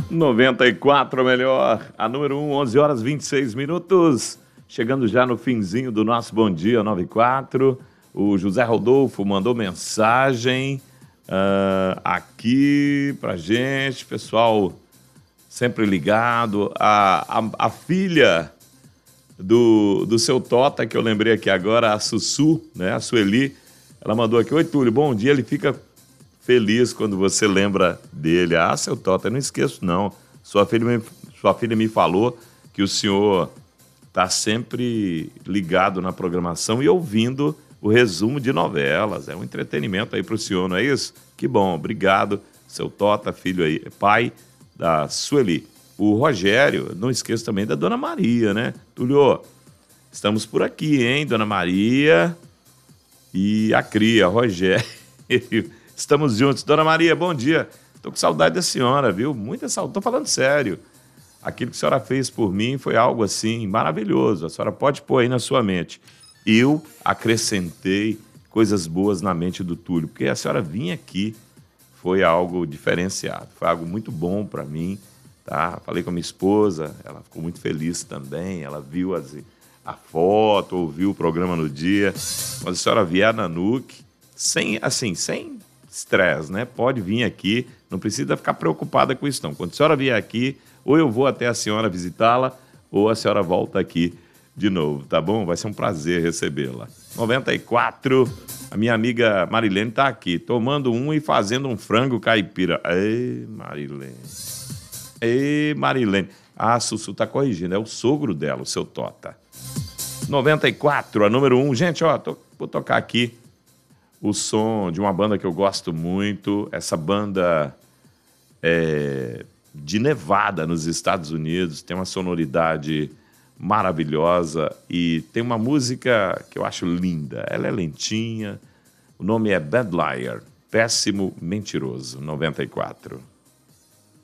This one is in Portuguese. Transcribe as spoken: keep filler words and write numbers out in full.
noventa e quatro, melhor. A número um, onze horas e vinte e seis minutos. Chegando já no finzinho do nosso Bom Dia noventa e quatro. O José Rodolfo mandou mensagem uh, aqui pra gente. Pessoal sempre ligado. A, a, a filha do, do seu Tota, que eu lembrei aqui agora, a Sussu, né? A Sueli, ela mandou aqui: oi, Túlio, bom dia. Ele fica feliz quando você lembra dele. Ah, seu Tota, eu não esqueço, não. Sua filha me, sua filha me falou que o senhor está sempre ligado na programação e ouvindo o resumo de novelas. É um entretenimento aí para o senhor, não é isso? Que bom, obrigado, seu Tota, filho aí, pai da Sueli. O Rogério, não esqueço também da Dona Maria, né? Túlio, estamos por aqui, hein, Dona Maria e a cria, Rogério. Estamos juntos. Dona Maria, bom dia. Estou com saudade da senhora, viu? Muita saudade. Estou falando sério. Aquilo que a senhora fez por mim foi algo assim maravilhoso. A senhora pode pôr aí na sua mente. Eu acrescentei coisas boas na mente do Túlio, porque a senhora vinha aqui, foi algo diferenciado. Foi algo muito bom para mim, tá? Falei com a minha esposa, ela ficou muito feliz também. Ela viu as, a foto, ouviu o programa no dia. Quando a senhora vier na N U C, sem, assim, sem estresse, né? Pode vir aqui, não precisa ficar preocupada com isso, não. Quando a senhora vier aqui, ou eu vou até a senhora visitá-la, ou a senhora volta aqui de novo, tá bom? Vai ser um prazer recebê-la. noventa e quatro, a minha amiga Marilene tá aqui, tomando um e fazendo um frango caipira. Ei, Marilene. Ei, Marilene. Ah, a Sussu tá corrigindo, é o sogro dela, o seu Tota. noventa e quatro, a número um. Gente, ó, tô, vou tocar aqui o som de uma banda que eu gosto muito. Essa banda é de Nevada, nos Estados Unidos. Tem uma sonoridade maravilhosa e tem uma música que eu acho linda. Ela é lentinha. O nome é Bad Liar, Péssimo Mentiroso, noventa e quatro.